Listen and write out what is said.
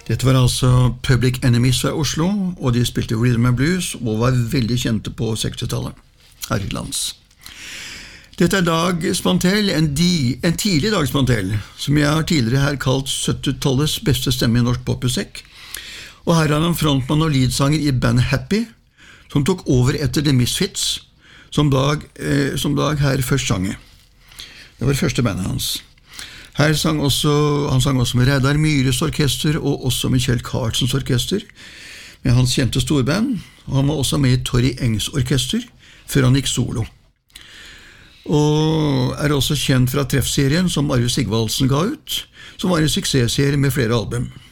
Dette var altså Public Enemies fra Oslo, og de spilte Rhythm and Blues, og var veldig kjente på 60-tallet, her i lands. Dette Dag Spantell, en tidlig Dag Spantell, som jeg har tidligere her kalt 70-tallets beste stemme i norsk popmusikk. Og her er han frontmann og leadsanger i band Happy, som tok over etter The Misfits, som Dag her først sang i. Det var første bandet hans. Han sang også med Reidar Myhres orkester, og også med Kjell Karlsens orkester, med hans kjente storband, og han var også med i Torry Engs orkester, før han gikk solo. Og er også kjent fra Treffserien som Arve Sigvaldsen ga ut, som var en suksessserie med flere album.